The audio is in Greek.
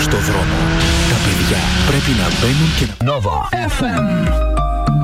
στο δρόμο. Τα παιδιά πρέπει να μπαίνουν και να... Nova FM.